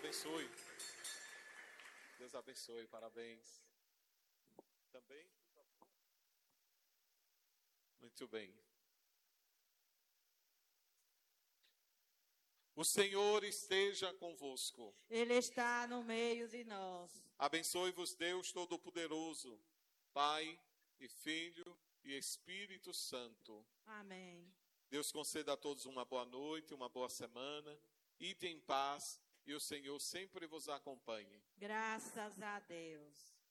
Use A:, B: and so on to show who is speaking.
A: abençoe. Deus abençoe, parabéns. Também? Muito bem. O Senhor esteja convosco.
B: Ele está no meio de nós.
A: Abençoe-vos Deus Todo-Poderoso, Pai e Filho e Espírito Santo.
B: Amém.
A: Deus conceda a todos uma boa noite, uma boa semana. Ide em paz e o Senhor sempre vos acompanhe.
B: Graças a Deus.